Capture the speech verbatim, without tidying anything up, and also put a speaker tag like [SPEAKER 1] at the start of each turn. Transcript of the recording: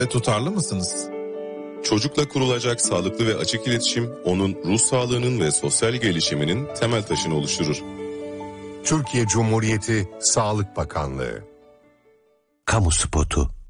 [SPEAKER 1] Ve tutarlı mısınız?
[SPEAKER 2] Çocukla kurulacak sağlıklı ve açık iletişim, onun ruh sağlığının ve sosyal gelişiminin temel taşını oluşturur.
[SPEAKER 3] Türkiye Cumhuriyeti Sağlık Bakanlığı.
[SPEAKER 4] Kamu spotu.